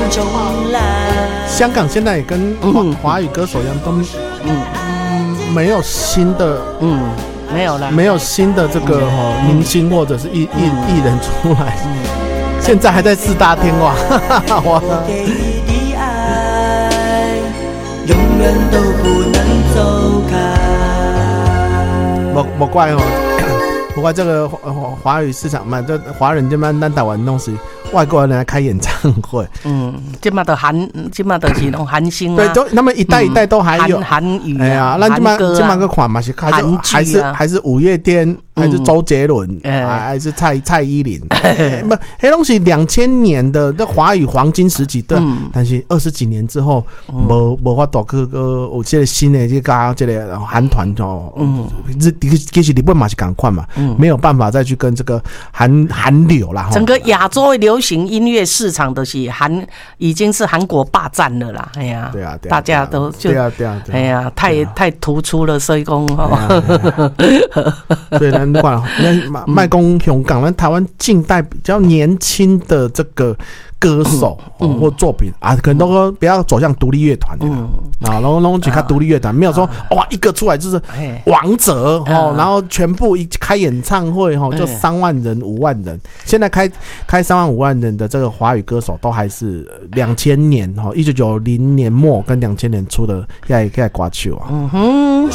香港现在也跟华语歌手一样，都没有新的没有了， 没有新的这个明星或者是艺人出来，现在还在四大天王。 永远都不能走开。 不怪不怪这个华语市场嘛，这华人这边咱台湾弄是外国人来开演唱会， 这嘛的是那种韩星啊， 对，都他们一代一代都还有韩语， 哎呀，那这嘛个款嘛是还是五月天，还是周杰伦，还是蔡依林，不，那东西2000年的那华语黄金时期的，但是20几年之后，没法度去有这个新的这个韩团哦，其实日本嘛是同款嘛，没有办法再去跟这个韩流啦， 整个亚洲流行音乐市场都是已经是韩国霸占了啦，哎呀， 对啊， 大家都就对啊， 哎呀，太突出了，所以讲所以咱管卖讲香港，咱台湾近代比较年轻的这个歌手或作品啊，可能都不要走向独立乐团然后只看独立乐团，没有说哇一个出来就是王者然后全部一开演唱会就3万人5万人，现在开3万5万人的这个华语歌手都还是2000年1990年末跟2000年初的那歌手啊。